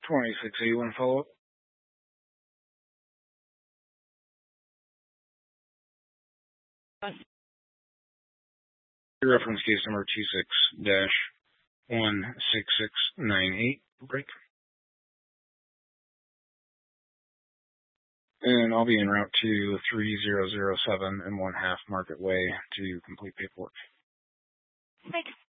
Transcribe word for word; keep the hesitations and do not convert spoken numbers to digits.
twenty-six eighty-one follow-up. Reference case number two six dash one six six nine eight. Break. And I'll be en route to three zero zero seven and one half Market Way to complete paperwork. Thanks.